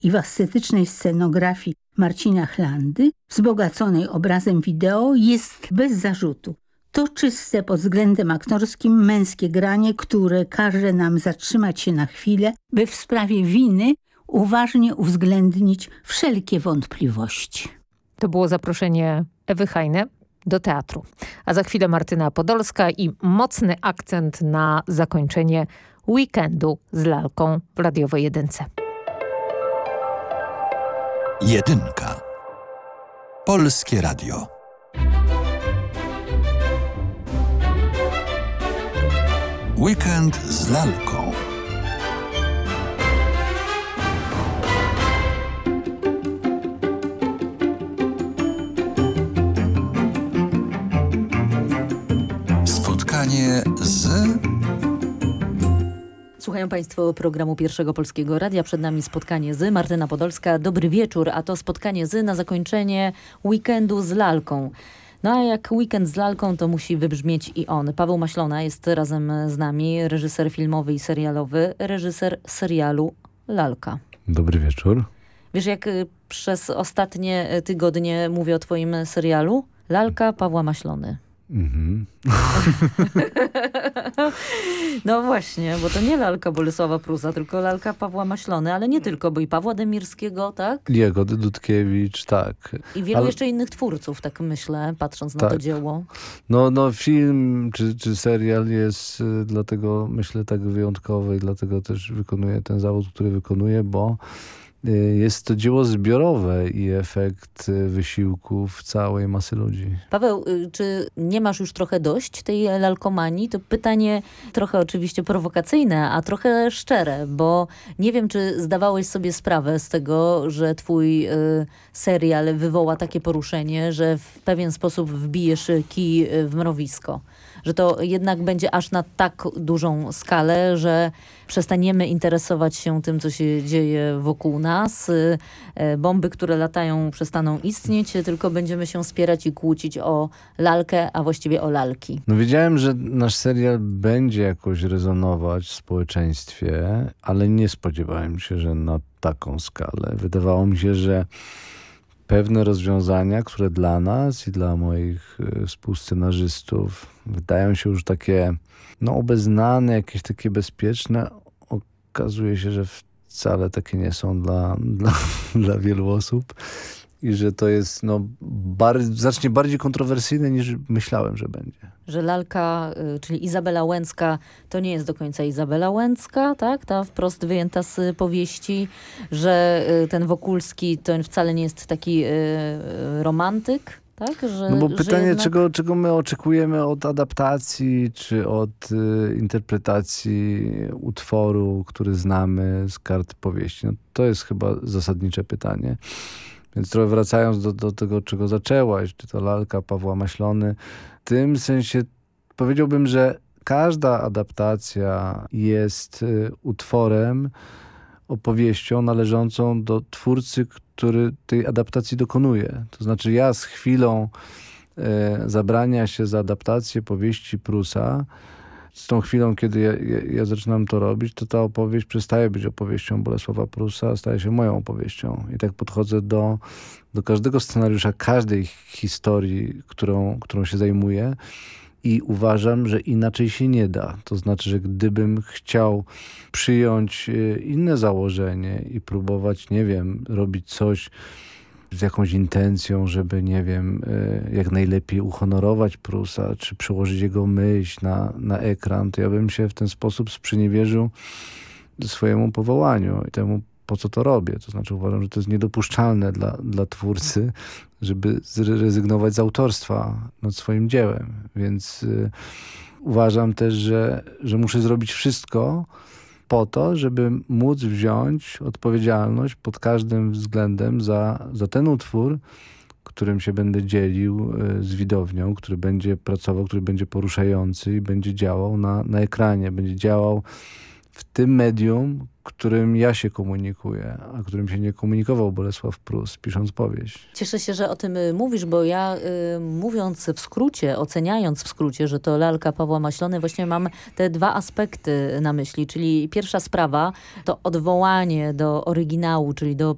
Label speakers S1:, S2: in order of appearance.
S1: i w estetycznej scenografii Marcina Chlandy, wzbogaconej obrazem wideo, jest bez zarzutu. To czyste pod względem aktorskim męskie granie, które każe nam zatrzymać się na chwilę, by w sprawie winy uważnie uwzględnić wszelkie wątpliwości.
S2: To było zaproszenie Ewy Hajny do teatru. A za chwilę Martyna Podolska i mocny akcent na zakończenie weekendu z lalką w radiowej jedynce.
S3: Jedynka. Polskie Radio. Weekend z lalką. Spotkanie z...
S4: Słuchają Państwo programu Pierwszego Polskiego Radia. Przed nami spotkanie z Martyna Podolska. Dobry wieczór, a to spotkanie z na zakończenie weekendu z lalką. No a jak weekend z lalką, to musi wybrzmieć i on. Paweł Maślona jest razem z nami, reżyser filmowy i serialowy, reżyser serialu Lalka.
S5: Dobry wieczór.
S4: Wiesz, jak przez ostatnie tygodnie mówię o twoim serialu? Lalka Pawła Maślony.
S5: Mhm.
S4: No właśnie, bo to nie lalka Bolesława Prusa, tylko lalka Pawła Maślony, ale nie tylko, bo i Pawła Demirskiego, tak?
S5: Jagody Dudkiewicz, tak.
S4: I wielu jeszcze innych twórców, tak myślę, patrząc na to dzieło.
S5: No film czy serial jest dlatego, myślę, tak wyjątkowy i dlatego też wykonuję ten zawód, który wykonuję, bo jest to dzieło zbiorowe i efekt wysiłków całej masy ludzi.
S4: Paweł, czy nie masz już trochę dość tej lalkomanii? To pytanie trochę oczywiście prowokacyjne, a trochę szczere, bo nie wiem, czy zdawałeś sobie sprawę z tego, że twój serial wywoła takie poruszenie, że w pewien sposób wbijesz kij w mrowisko. Że to jednak będzie aż na tak dużą skalę, że przestaniemy interesować się tym, co się dzieje wokół nas. Bomby, które latają, przestaną istnieć, tylko będziemy się spierać i kłócić o lalkę, a właściwie o lalki.
S5: No wiedziałem, że nasz serial będzie jakoś rezonować w społeczeństwie, ale nie spodziewałem się, że na taką skalę. Wydawało mi się, że pewne rozwiązania, które dla nas i dla moich współscenarzystów wydają się już takie obeznane, jakieś takie bezpieczne, okazuje się, że wcale takie nie są dla wielu osób i że to jest znacznie bardziej kontrowersyjne niż myślałem, że będzie.
S4: Że lalka, czyli Izabela Łęcka, to nie jest do końca Izabela Łęcka, tak? Ta wprost wyjęta z powieści, że ten Wokulski to wcale nie jest taki romantyk, tak?
S5: Bo pytanie,
S4: jednak...
S5: czego my oczekujemy od adaptacji, czy od interpretacji utworu, który znamy z kart powieści. To jest chyba zasadnicze pytanie. Więc trochę wracając do tego, czego zaczęłaś, czy to lalka Pawła Maślony, w tym sensie powiedziałbym, że każda adaptacja jest utworem, opowieścią należącą do twórcy, który tej adaptacji dokonuje. To znaczy ja z chwilą zabrania się za adaptację powieści Prusa, z tą chwilą, kiedy ja zaczynam to robić, to ta opowieść przestaje być opowieścią Bolesława Prusa, a staje się moją opowieścią. I tak podchodzę do każdego scenariusza, każdej historii, którą się zajmuję i uważam, że inaczej się nie da. To znaczy, że gdybym chciał przyjąć inne założenie i próbować, nie wiem, robić coś z jakąś intencją, żeby, nie wiem, jak najlepiej uhonorować Prusa, czy przełożyć jego myśl na ekran, to ja bym się w ten sposób sprzeniewierzył swojemu powołaniu i temu, po co to robię. To znaczy uważam, że to jest niedopuszczalne dla twórcy, żeby zrezygnować z autorstwa nad swoim dziełem. Więc uważam też, że muszę zrobić wszystko po to, żeby móc wziąć odpowiedzialność pod każdym względem za ten utwór, którym się będę dzielił z widownią, który będzie pracował, który będzie poruszający i będzie działał na ekranie, będzie działał w tym medium, którym ja się komunikuję, a którym się nie komunikował Bolesław Prus, pisząc powieść.
S4: Cieszę się, że o tym mówisz, bo ja mówiąc w skrócie, oceniając w skrócie, że to lalka Pawła Maślony, właśnie mam te dwa aspekty na myśli, czyli pierwsza sprawa to odwołanie do oryginału, czyli do